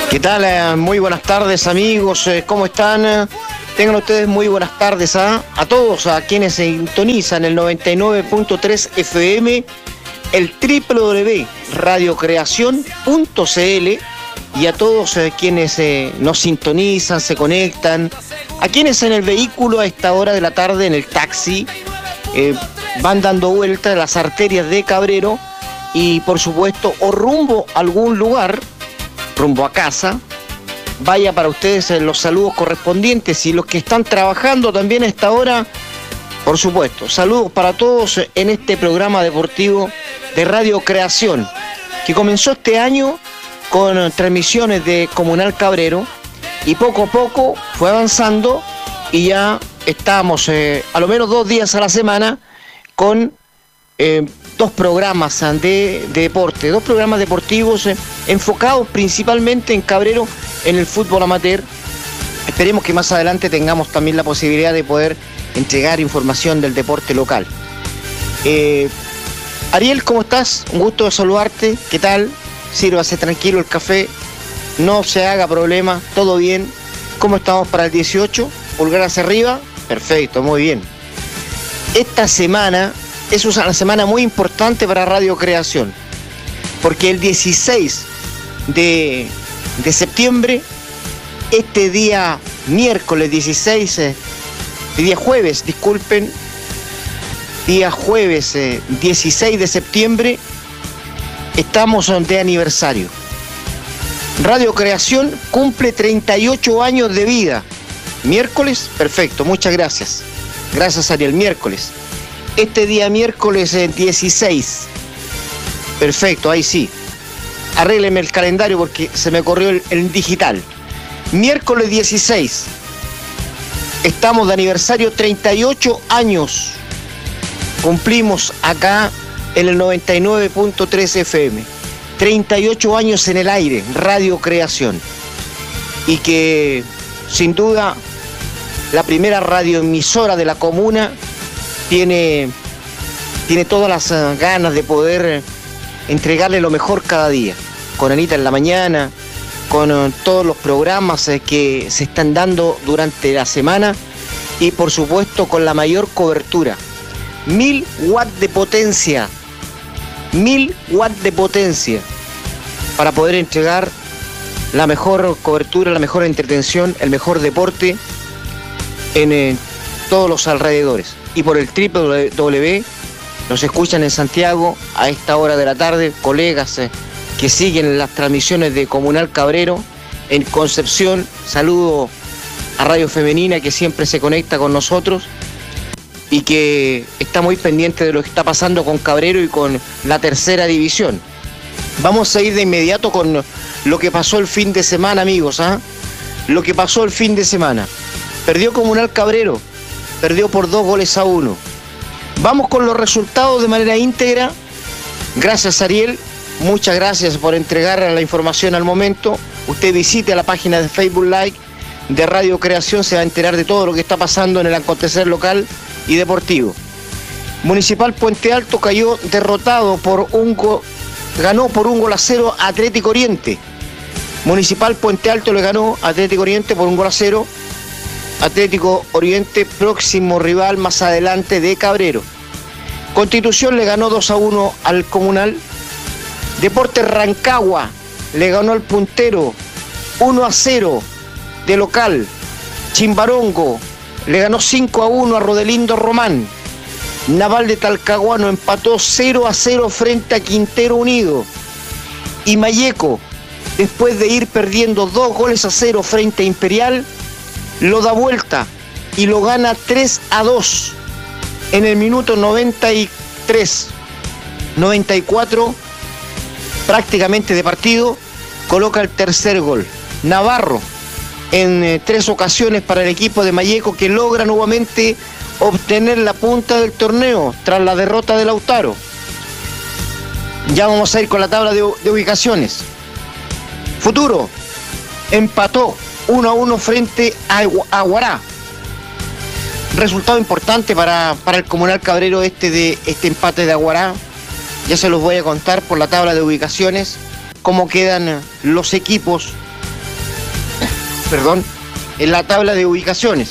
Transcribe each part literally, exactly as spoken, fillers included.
¿Qué tal? Muy buenas tardes, amigos. ¿Cómo están? Tengan ustedes muy buenas tardes a, a todos, a quienes se sintonizan el noventa y nueve punto tres F M, el doble u doble u doble u punto radio creación punto c l y a todos eh, quienes eh, nos sintonizan, se conectan, a quienes en el vehículo a esta hora de la tarde, en el taxi, eh, van dando vueltas las arterias de Cabrero y por supuesto o rumbo a algún lugar, rumbo a casa. Vaya para ustedes los saludos correspondientes y los que están trabajando también a esta hora, por supuesto. Saludos para todos en este programa deportivo de Radio Creación, que comenzó este año con transmisiones de Comunal Cabrero y poco a poco fue avanzando y ya estamos eh, a lo menos dos días a la semana con eh, dos programas de, de deporte, dos programas deportivos eh, enfocados principalmente en Cabrero, en el fútbol amateur. Esperemos que más adelante tengamos también la posibilidad de poder entregar información del deporte local. Eh, Ariel, ¿cómo estás? Un gusto de saludarte. ¿Qué tal? Sírvase tranquilo el café, no se haga problema, todo bien. ¿Cómo estamos para el dieciocho? Pulgar hacia arriba. Perfecto, muy bien. Esta semana es una semana muy importante para Radio Creación, porque el dieciséis de, de septiembre, este día miércoles dieciséis, eh, día jueves, disculpen, día jueves eh, dieciséis de septiembre, estamos de aniversario. Radio Creación cumple treinta y ocho años de vida. Miércoles, perfecto, muchas gracias. Gracias, Ariel, miércoles. Este día miércoles eh, dieciséis. Perfecto, ahí sí. Arrégleme el calendario porque se me corrió el, el digital. Miércoles dieciséis. Estamos de aniversario, treinta y ocho años. Cumplimos acá en el noventa y nueve punto tres F M. treinta y ocho años en el aire, Radio Creación. Y que, sin duda, la primera radioemisora de la comuna tiene, tiene todas las uh, ganas de poder entregarle lo mejor cada día. Con Anita en la mañana, con uh, todos los programas uh, que se están dando durante la semana y, por supuesto, con la mayor cobertura. Mil watts de potencia. Mil watts de potencia para poder entregar la mejor cobertura, la mejor entretención, el mejor deporte en eh, todos los alrededores. Y por el doble u doble u doble u nos escuchan en Santiago a esta hora de la tarde, colegas eh, que siguen las transmisiones de Comunal Cabrero. En Concepción, saludo a Radio Femenina que siempre se conecta con nosotros y que está muy pendiente de lo que está pasando con Cabrero y con la tercera división. Vamos a ir de inmediato con lo que pasó el fin de semana, amigos, ¿ah? ¿eh? Lo que pasó el fin de semana. Perdió Comunal Cabrero, perdió por dos goles a uno. Vamos con los resultados de manera íntegra. Gracias, Ariel, muchas gracias por entregar la información al momento. Usted visite la página de Facebook Live de Radio Creación, se va a enterar de todo lo que está pasando en el acontecer local y deportivo. Municipal Puente Alto cayó derrotado por un go... ganó por un gol a cero a Atlético Oriente. Municipal Puente Alto le ganó a Atlético Oriente por un gol a cero. Atlético Oriente, próximo rival más adelante de Cabrero. Constitución le ganó dos a uno al Comunal. Deportes Rancagua le ganó al puntero uno a cero de local. Chimbarongo le ganó cinco a uno a Rodelindo Román. Naval de Talcahuano empató cero a cero frente a Quintero Unido. Y Malleco, después de ir perdiendo dos goles a cero frente a Imperial, lo da vuelta y lo gana tres a dos en el minuto noventa y tres, noventa y cuatro prácticamente de partido, coloca el tercer gol. Navarro en eh, tres ocasiones para el equipo de Malleco, que logra nuevamente obtener la punta del torneo tras la derrota de Lautaro. Ya vamos a ir con la tabla de, de ubicaciones. Futuro empató uno a uno frente a Aguará. Resultado importante para, para el Comunal Cabrero este, de, este empate de Aguará. Ya se los voy a contar por la tabla de ubicaciones cómo quedan los equipos perdón, en la tabla de ubicaciones.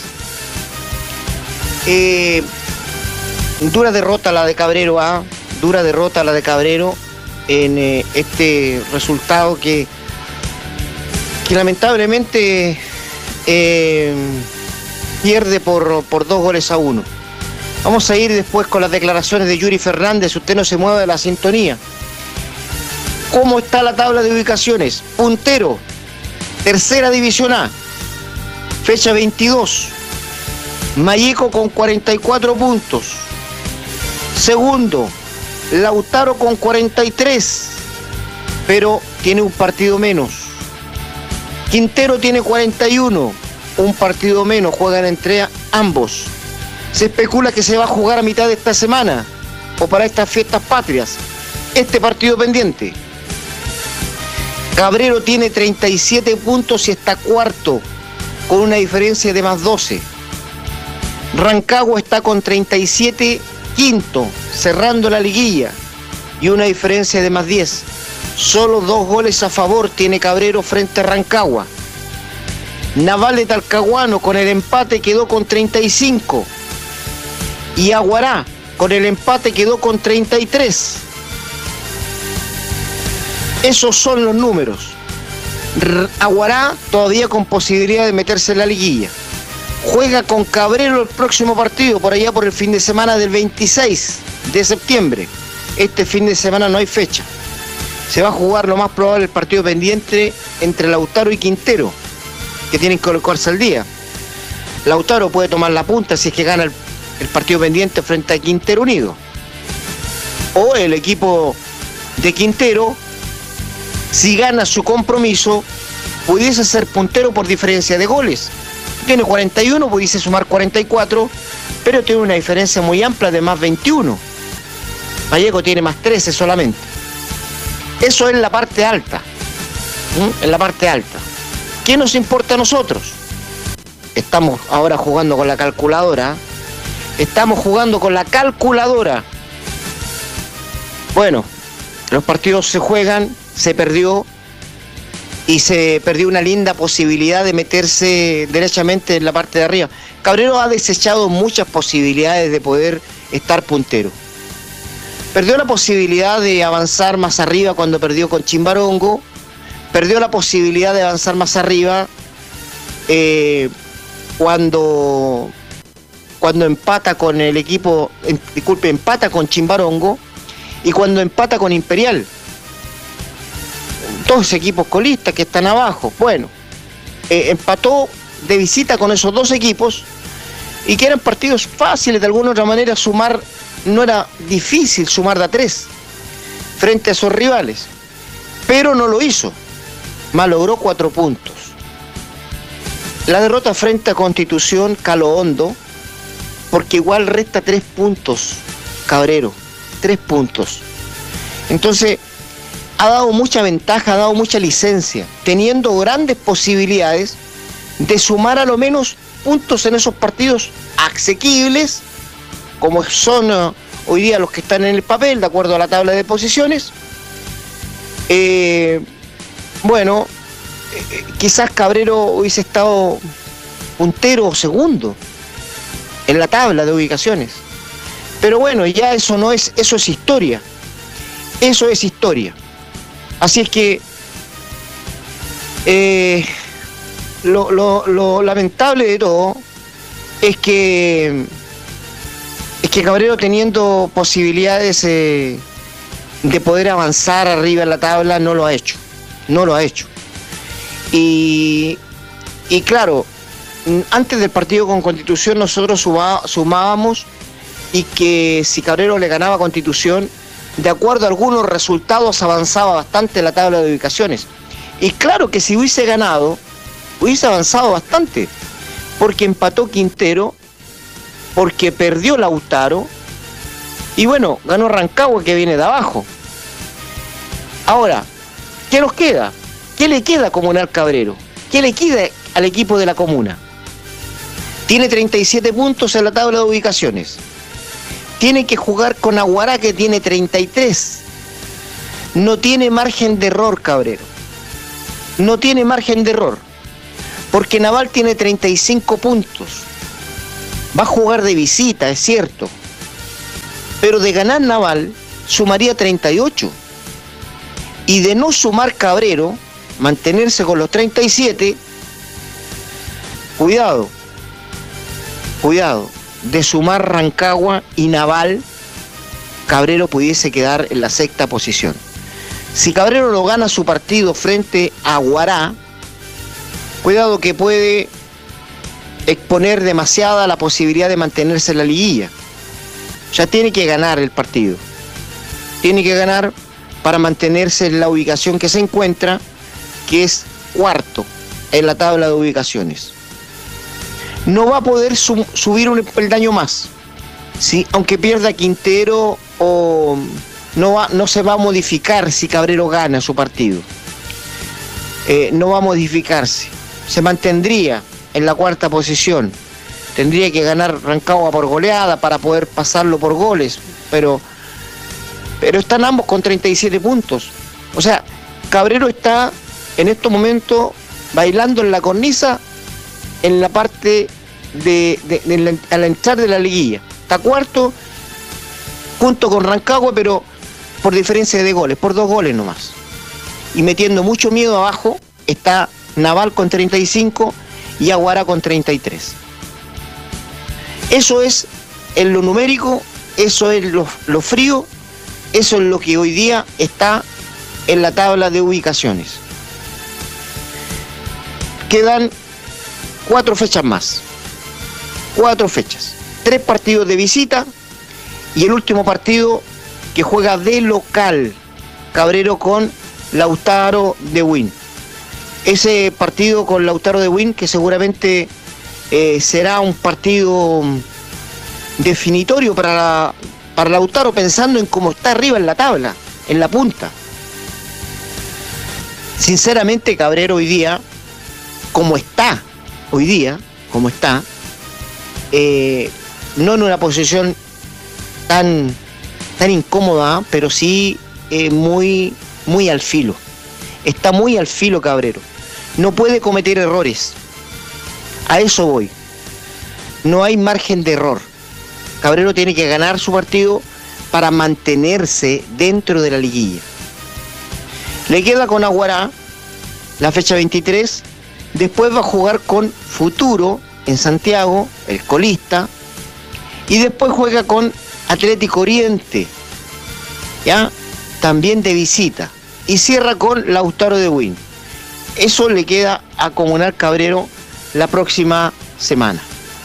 Eh, dura derrota la de Cabrero, ¿ah? Dura derrota la de Cabrero en eh, este resultado que, que lamentablemente eh, pierde por, por dos goles a uno. Vamos a ir después con las declaraciones de Yuri Fernández. Usted no se mueve de la sintonía. ¿Cómo está la tabla de ubicaciones? Puntero, tercera división A, fecha veintidós. Malleco con cuarenta y cuatro puntos. Segundo, Lautaro con cuarenta y tres, pero tiene un partido menos. Quintero tiene cuarenta y uno, un partido menos, juegan entre ambos. Se especula que se va a jugar a mitad de esta semana o para estas fiestas patrias este partido pendiente. Cabrero tiene treinta y siete puntos y está cuarto con una diferencia de más doce. Rancagua está con treinta y siete, quinto, cerrando la liguilla y una diferencia de más diez. Solo dos goles a favor tiene Cabrero frente a Rancagua. Naval de Talcahuano con el empate quedó con treinta y cinco. Y Aguará con el empate quedó con treinta y tres. Esos son los números. Aguará todavía con posibilidad de meterse en la liguilla. Juega con Cabrero el próximo partido, por allá por el fin de semana del veintiséis de septiembre. Este fin de semana no hay fecha. Se va a jugar lo más probable el partido pendiente entre Lautaro y Quintero, que tienen que colocarse al día. Lautaro puede tomar la punta si es que gana el, el partido pendiente frente a Quintero Unido. O el equipo de Quintero, si gana su compromiso, pudiese ser puntero por diferencia de goles. Tiene cuarenta y uno, pudiese sumar cuarenta y cuatro, pero tiene una diferencia muy amplia de más veintiuno. Malleco tiene más trece solamente. Eso es la parte alta. ¿Mm? En la parte alta. ¿Qué nos importa a nosotros? Estamos ahora jugando con la calculadora. Estamos jugando con la calculadora. Bueno, los partidos se juegan, se perdió. Y se perdió una linda posibilidad de meterse derechamente en la parte de arriba. Cabrero ha desechado muchas posibilidades de poder estar puntero. Perdió la posibilidad de avanzar más arriba cuando perdió con Chimbarongo. Perdió la posibilidad de avanzar más arriba eh, cuando, cuando empata con el equipo, eh, disculpe, empata con Chimbarongo y cuando empata con Imperial. Dos equipos colistas que están abajo. Bueno, eh, empató de visita con esos dos equipos y que eran partidos fáciles de alguna otra manera. Sumar, no era difícil sumar de a tres frente a esos rivales, pero no lo hizo, malogró cuatro puntos. La derrota frente a Constitución caló hondo, porque igual resta tres puntos Cabrero, tres puntos. Entonces ha dado mucha ventaja, ha dado mucha licencia, teniendo grandes posibilidades de sumar a lo menos puntos en esos partidos asequibles, como son uh, hoy día los que están en el papel, de acuerdo a la tabla de posiciones. Eh, bueno, eh, quizás Cabrero hubiese estado puntero o segundo en la tabla de ubicaciones. Pero bueno, ya eso no es, eso es historia. Eso es historia. Así es que eh, lo, lo, lo lamentable de todo es que es que Cabrero, teniendo posibilidades eh, de poder avanzar arriba en la tabla, no lo ha hecho. No lo ha hecho. Y, y claro, antes del partido con Constitución nosotros suma, sumábamos y que si Cabrero le ganaba a Constitución, de acuerdo a algunos resultados, avanzaba bastante en la tabla de ubicaciones. Y claro que si hubiese ganado, hubiese avanzado bastante, porque empató Quintero, porque perdió Lautaro, y bueno, ganó Rancagua, que viene de abajo. Ahora, ¿qué nos queda? ¿Qué le queda a Comunal Cabrero? ¿Qué le queda al equipo de la comuna? Tiene treinta y siete puntos en la tabla de ubicaciones. Tiene que jugar con Aguará, que tiene treinta y tres. No tiene margen de error Cabrero. No tiene margen de error. Porque Naval tiene treinta y cinco puntos. Va a jugar de visita, es cierto. Pero de ganar Naval, sumaría treinta y ocho. Y de no sumar Cabrero, mantenerse con los treinta y siete, cuidado, cuidado, de sumar Rancagua y Naval, Cabrero pudiese quedar en la sexta posición. Si Cabrero no gana su partido frente a Guará, cuidado que puede exponer demasiada la posibilidad de mantenerse en la liguilla. Ya tiene que ganar el partido. Tiene que ganar para mantenerse en la ubicación que se encuentra, que es cuarto en la tabla de ubicaciones. No va a poder sub- subir un peldaño más, ¿sí? Aunque pierda Quintero, o no, va, no se va a modificar si Cabrero gana su partido. Eh, no va a modificarse. Se mantendría en la cuarta posición. Tendría que ganar Rancagua por goleada para poder pasarlo por goles, pero, pero están ambos con treinta y siete puntos. O sea, Cabrero está en estos momentos bailando en la cornisa en la parte de, de, de la, al entrar de la liguilla. Está cuarto junto con Rancagua, pero por diferencia de goles, por dos goles nomás. Y metiendo mucho miedo abajo está Naval con treinta y cinco y Aguara con treinta y tres. Eso es en lo numérico, eso es lo, lo frío, eso es lo que hoy día está en la tabla de ubicaciones. Quedan cuatro fechas más. Cuatro fechas. Tres partidos de visita y el último partido que juega de local Cabrero con Lautaro de Win. Ese partido con Lautaro de Win que seguramente eh, será un partido definitorio para, la, para Lautaro, pensando en cómo está arriba en la tabla, en la punta. Sinceramente, Cabrero hoy día, como está, hoy día, como está, eh, no en una posición tan, tan incómoda, pero sí eh, muy, muy al filo. Está muy al filo Cabrero. No puede cometer errores. A eso voy. No hay margen de error. Cabrero tiene que ganar su partido para mantenerse dentro de la liguilla. Le queda con Aguará la fecha veintitrés. Después va a jugar con Futuro en Santiago, el colista. Y después juega con Atlético Oriente, ¿ya? También de visita. Y cierra con Lautaro de Win. Eso le queda a Comunal Cabrero la próxima semana.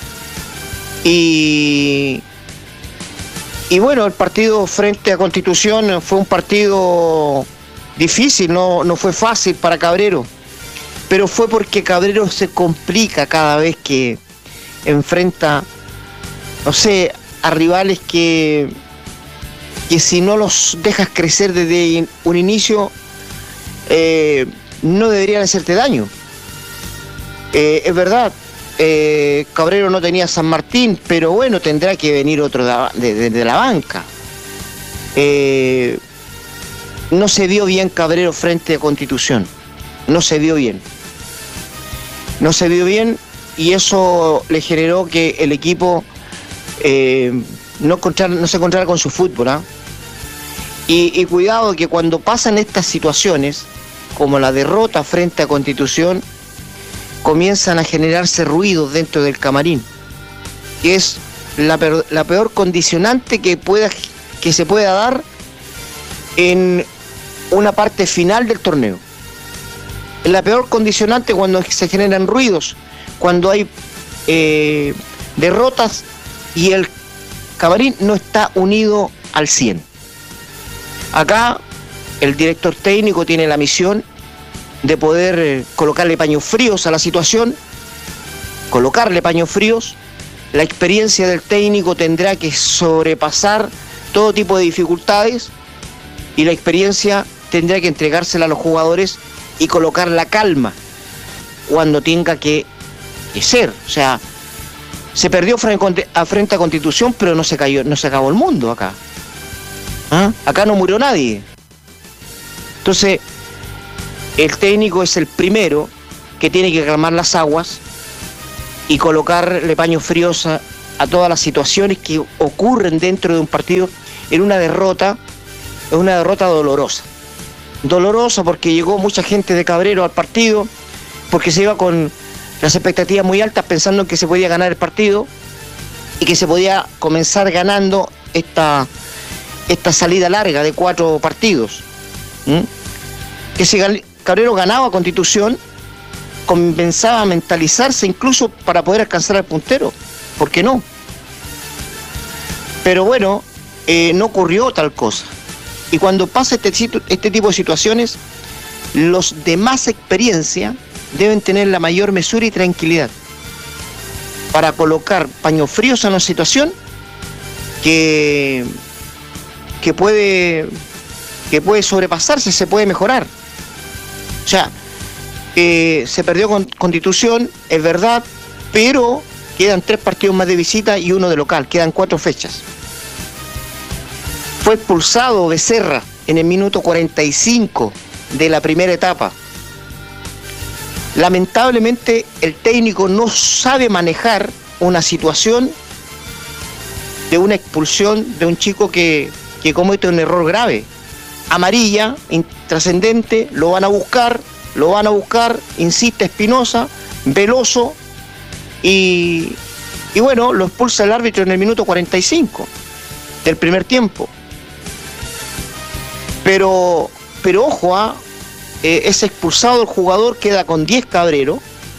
Y, y bueno, el partido frente a Constitución fue un partido difícil, no, no fue fácil para Cabrero, pero fue porque Cabrero se complica cada vez que enfrenta, no sé, a rivales que, que si no los dejas crecer desde un inicio, eh, no deberían hacerte daño. Eh, es verdad, eh, Cabrero no tenía San Martín, pero bueno, tendrá que venir otro de, de, de la banca. Eh, no se vio bien Cabrero frente a Constitución, no se vio bien. No se vio bien y eso le generó que el equipo eh, no, encontrar, no se encontrara con su fútbol, ¿eh? y, y cuidado que cuando pasan estas situaciones, como la derrota frente a Constitución, comienzan a generarse ruidos dentro del camarín, que es la, peor, la peor condicionante que, pueda, que se pueda dar en una parte final del torneo. La peor condicionante cuando se generan ruidos, cuando hay eh, derrotas y el camarín no está unido al cien. Acá el director técnico tiene la misión de poder eh, colocarle paños fríos a la situación, colocarle paños fríos. La experiencia del técnico tendrá que sobrepasar todo tipo de dificultades y la experiencia tendrá que entregársela a los jugadores y colocar la calma cuando tenga que, que ser. O sea, se perdió frente a, frente a Constitución, pero no se cayó, no se acabó el mundo acá. ¿Ah? Acá no murió nadie. Entonces, el técnico es el primero que tiene que calmar las aguas y colocarle paños fríos a, a todas las situaciones que ocurren dentro de un partido en una derrota, en una derrota dolorosa. Dolorosa porque llegó mucha gente de Cabrero al partido, porque se iba con las expectativas muy altas pensando que se podía ganar el partido y que se podía comenzar ganando esta, esta salida larga de cuatro partidos. ¿Mm? Que si Cabrero ganaba a Constitución, comenzaba a mentalizarse incluso para poder alcanzar al puntero. ¿Por qué no? Pero bueno, eh, no ocurrió tal cosa. Y cuando pasa este, este tipo de situaciones, los de más experiencia deben tener la mayor mesura y tranquilidad para colocar paños fríos a una situación que, que, puede, que puede sobrepasarse, se puede mejorar. O sea, eh, se perdió con Constitución, es verdad, pero quedan tres partidos más de visita y uno de local, quedan cuatro fechas. Fue expulsado Becerra en el minuto cuarenta y cinco de la primera etapa. Lamentablemente el técnico no sabe manejar una situación de una expulsión de un chico que, que comete un error grave. Amarilla, intrascendente, lo van a buscar, lo van a buscar, insiste Espinosa, Veloso, y, y bueno, lo expulsa el árbitro en el minuto cuarenta y cinco del primer tiempo. Pero, pero ojo, ¿ah? eh, es expulsado el jugador, queda con diez Cabrero,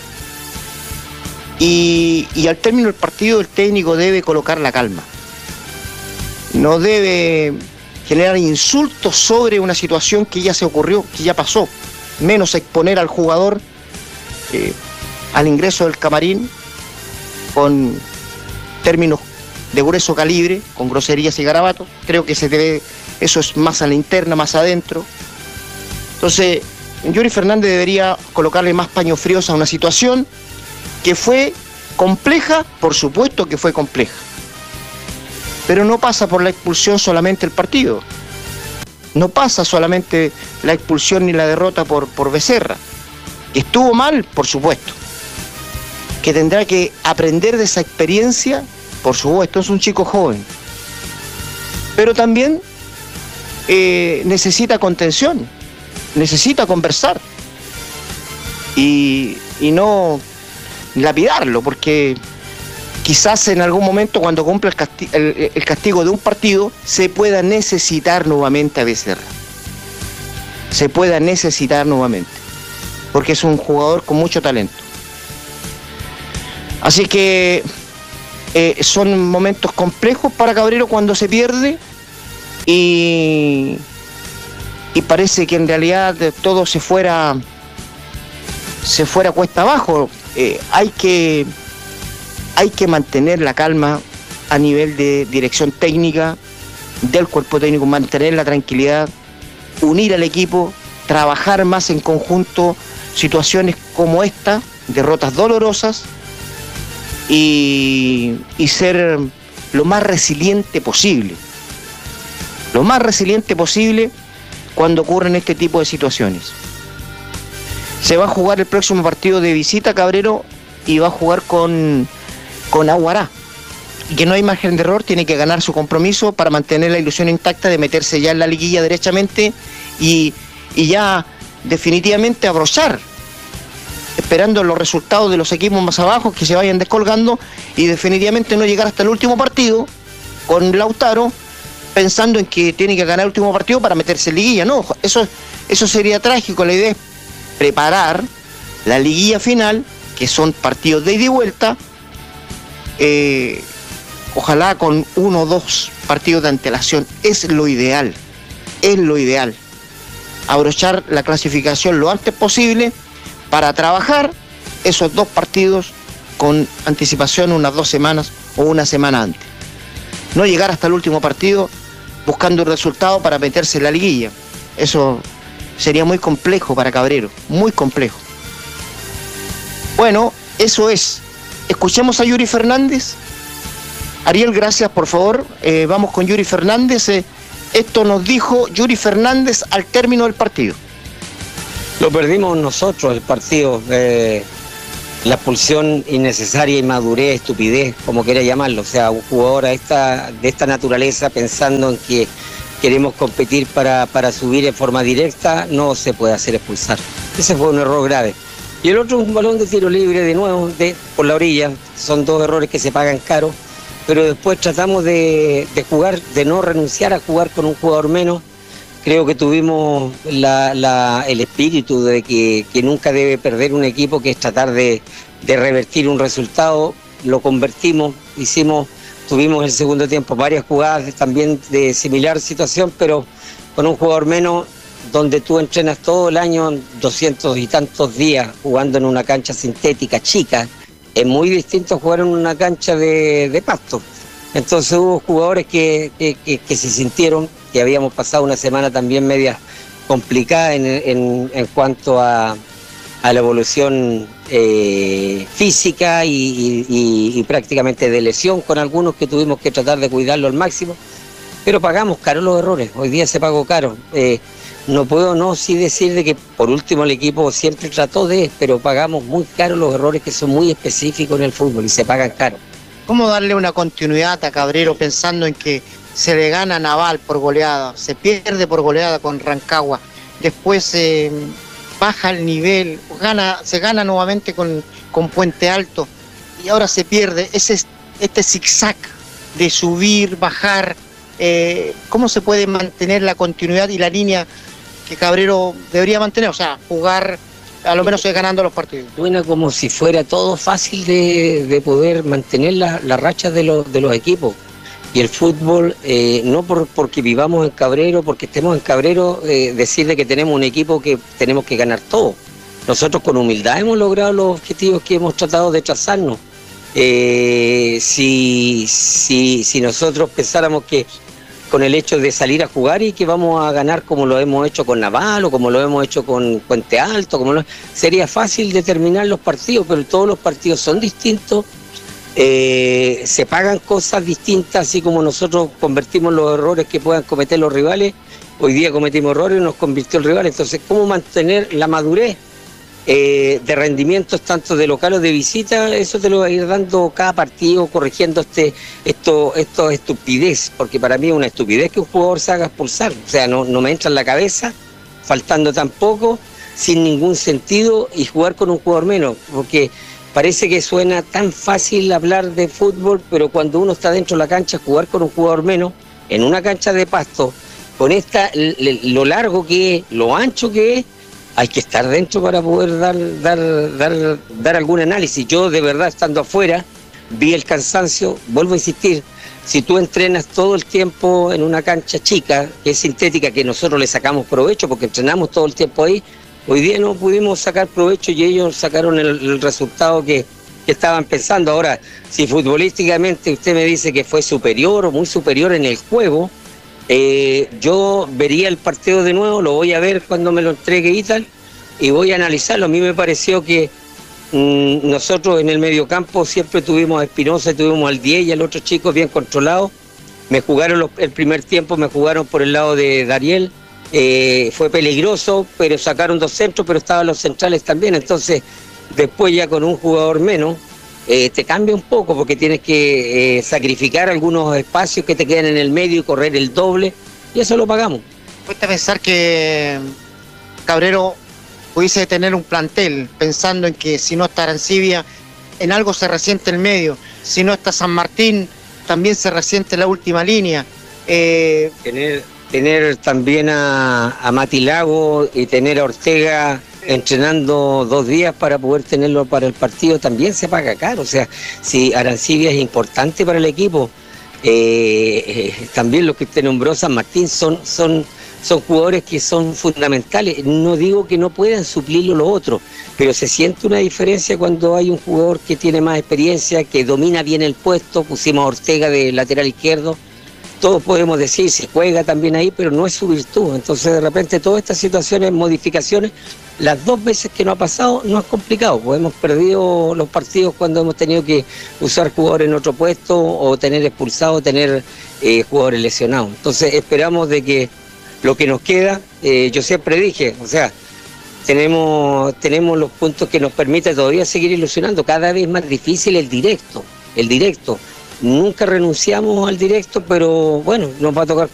y, y al término del partido el técnico debe colocar la calma. No debe generar insultos sobre una situación que ya se ocurrió, que ya pasó, menos exponer al jugador eh, al ingreso del camarín con términos de grueso calibre, con groserías y garabatos. Creo que se debe, eso es más a la interna, más adentro. Entonces, Yuri Fernández debería colocarle más paños fríos a una situación que fue compleja, por supuesto que fue compleja. Pero no pasa por la expulsión solamente el partido. No pasa solamente la expulsión ni la derrota por, por Becerra. Que estuvo mal, por supuesto. Que tendrá que aprender de esa experiencia, por supuesto, es un chico joven. Pero también eh, necesita contención, necesita conversar. Y, y no lapidarlo, porque quizás en algún momento, cuando cumpla el castigo, el, el castigo de un partido, se pueda necesitar nuevamente a Becerra. Se pueda necesitar nuevamente. Porque es un jugador con mucho talento. Así que eh, son momentos complejos para Cabrero cuando se pierde. Y, y parece que en realidad todo se fuera, se fuera cuesta abajo. Eh, hay que... Hay que mantener la calma a nivel de dirección técnica, del cuerpo técnico, mantener la tranquilidad, unir al equipo, trabajar más en conjunto situaciones como esta, derrotas dolorosas, y, y ser lo más resiliente posible. Lo más resiliente posible cuando ocurren este tipo de situaciones. Se va a jugar el próximo partido de visita, Cabrero, y va a jugar con... con Aguará, y que no hay margen de error, tiene que ganar su compromiso para mantener la ilusión intacta de meterse ya en la liguilla derechamente y, y ya definitivamente abrochar, esperando los resultados de los equipos más abajo que se vayan descolgando y definitivamente no llegar hasta el último partido con Lautaro pensando en que tiene que ganar el último partido para meterse en liguilla. No, eso, eso sería trágico. La idea es preparar la liguilla final, que son partidos de ida y vuelta. Eh, ojalá con uno o dos partidos de antelación, es lo ideal, es lo ideal, abrochar la clasificación lo antes posible para trabajar esos dos partidos con anticipación unas dos semanas o una semana antes, no llegar hasta el último partido buscando un resultado para meterse en la liguilla. Eso sería muy complejo para Cabrero, muy complejo. Bueno, eso es. Escuchemos a Yuri Fernández. Ariel, gracias, por favor. Eh, vamos con Yuri Fernández. Eh, esto nos dijo Yuri Fernández al término del partido. Lo perdimos nosotros el partido, eh, la expulsión innecesaria, inmadurez, estupidez, como quiera llamarlo. O sea, un jugador a esta, de esta naturaleza pensando en que queremos competir para, para subir en forma directa, no se puede hacer expulsar. Ese fue un error grave. Y el otro, un balón de tiro libre de nuevo, de, por la orilla. Son dos errores que se pagan caro, pero después tratamos de, de jugar, de no renunciar a jugar con un jugador menos. Creo que tuvimos la, la, el espíritu de que, que nunca debe perder un equipo, que es tratar de, de revertir un resultado. Lo convertimos, hicimos, tuvimos el segundo tiempo varias jugadas también de similar situación, pero con un jugador menos, donde tú entrenas todo el año, doscientos y tantos días, jugando en una cancha sintética chica. Es muy distinto jugar en una cancha de, de pasto. Entonces hubo jugadores que, que, que, que se sintieron que habíamos pasado una semana también media complicada en, en, en cuanto a, a la evolución eh, física y, y, y prácticamente de lesión, con algunos que tuvimos que tratar de cuidarlo al máximo, pero pagamos caro los errores. Hoy día se pagó caro. Eh, no puedo no sí decir de que por último el equipo siempre trató de, pero pagamos muy caro los errores que son muy específicos en el fútbol y se pagan caro. ¿Cómo darle una continuidad a Cabrero pensando en que se le gana a Naval por goleada, se pierde por goleada con Rancagua, después eh, baja el nivel, gana, se gana nuevamente con, con Puente Alto y ahora se pierde? Ese, este zigzag de subir, bajar, eh, ¿cómo se puede mantener la continuidad y la línea que Cabrero debería mantener? O sea, jugar a lo menos ganando los partidos. Suena como si fuera todo fácil de, de poder mantener la, la racha de los, de los equipos. Y el fútbol, eh, no por, porque vivamos en Cabrero, porque estemos en Cabrero, eh, decirle que tenemos un equipo que tenemos que ganar todo. Nosotros con humildad hemos logrado los objetivos que hemos tratado de trazarnos. Eh, si, si, si nosotros pensáramos que con el hecho de salir a jugar y que vamos a ganar como lo hemos hecho con Naval o como lo hemos hecho con Puente Alto, como lo, sería fácil determinar los partidos, pero todos los partidos son distintos. Eh, se pagan cosas distintas, así como nosotros convertimos los errores que puedan cometer los rivales. Hoy día cometimos errores y nos convirtió el rival. Entonces, ¿cómo mantener la madurez eh, de rendimientos tanto de local o de visita? Eso te lo va a ir dando cada partido, corrigiendo este esto, esto estupidez, porque para mí es una estupidez que un jugador se haga expulsar. O sea, no, no me entra en la cabeza, faltando tan poco, sin ningún sentido, y jugar con un jugador menos, porque parece que suena tan fácil hablar de fútbol, pero cuando uno está dentro de la cancha, jugar con un jugador menos, en una cancha de pasto, con esta, lo largo que es, lo ancho que es, hay que estar dentro para poder dar, dar, dar, dar algún análisis. Yo de verdad, estando afuera, vi el cansancio. Vuelvo a insistir, si tú entrenas todo el tiempo en una cancha chica, que es sintética, que nosotros le sacamos provecho porque entrenamos todo el tiempo ahí, hoy día no pudimos sacar provecho y ellos sacaron el, el resultado que, que estaban pensando. Ahora, si futbolísticamente usted me dice que fue superior o muy superior en el juego, eh, yo vería el partido de nuevo, lo voy a ver cuando me lo entregue y tal, y voy a analizarlo. A mí me pareció que mmm, nosotros en el mediocampo siempre tuvimos a Espinosa, tuvimos al diez y al otro chico bien controlado. Me jugaron los, el primer tiempo, me jugaron por el lado de Dariel. Eh, fue peligroso, pero sacaron dos centros, pero estaban los centrales también. Entonces, después ya con un jugador menos, eh, te cambia un poco porque tienes que eh, sacrificar algunos espacios que te quedan en el medio y correr el doble, y eso lo pagamos. Cuesta pensar que Cabrero pudiese tener un plantel, pensando en que si no está Arancibia, en algo se resiente el medio, si no está San Martín, también se resiente la última línea. Eh, Tener... Tener también a, a Mati Lago y tener a Ortega entrenando dos días para poder tenerlo para el partido también se paga caro. O sea, si Arancibia es importante para el equipo, eh, eh, también los que usted nombró, San Martín, son, son, son jugadores que son fundamentales. No digo que no puedan suplirlo los otros, pero se siente una diferencia cuando hay un jugador que tiene más experiencia, que domina bien el puesto. Pusimos a Ortega de lateral izquierdo. Todos podemos decir, se juega también ahí, pero no es su virtud. Entonces, de repente, todas estas situaciones, modificaciones, las dos veces que no ha pasado, no es complicado, pues hemos perdido los partidos cuando hemos tenido que usar jugadores en otro puesto, o tener expulsados, tener eh, jugadores lesionados. Entonces, esperamos de que lo que nos queda, eh, yo siempre dije, o sea, tenemos, tenemos los puntos que nos permiten todavía seguir ilusionando. Cada vez más difícil el directo, el directo. Nunca renunciamos al directo, pero bueno, nos va a tocar